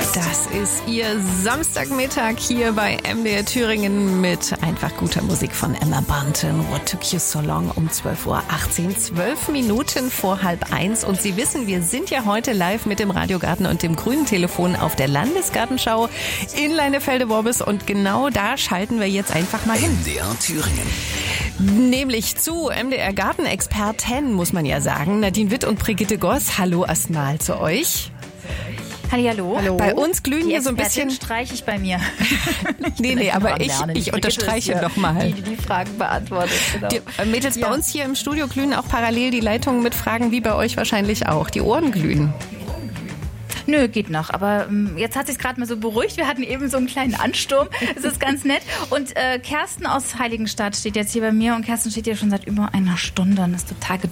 Das ist Ihr Samstagmittag hier bei MDR Thüringen mit einfach guter Musik von Emma Bunton. What Took You So Long um 12:18 Uhr. 12 Minuten vor 12:30. Und Sie wissen, wir sind ja heute live mit dem Radiogarten und dem grünen Telefon auf der Landesgartenschau in Leinefelde-Worbis. Und genau da schalten wir jetzt einfach mal hin. MDR Thüringen. Nämlich zu MDR Gartenexperten, muss man ja sagen. Nadine Witt und Brigitte Goss. Hallo erstmal zu euch. Hallo. Bei uns glühen hier so ein bisschen. Streiche ich bei mir. Nee, aber ich unterstreiche nochmal. Die Fragen beantwortet. Genau. Die Mädels, bei uns hier im Studio glühen auch parallel die Leitungen mit Fragen, wie bei euch wahrscheinlich auch. Die Ohren glühen. Nö, geht noch. Aber jetzt hat sich gerade mal so beruhigt. Wir hatten eben so einen kleinen Ansturm. Das ist ganz nett. Und Kerstin aus Heiligenstadt steht jetzt hier bei mir. Und Kerstin steht hier schon seit über einer Stunde und ist total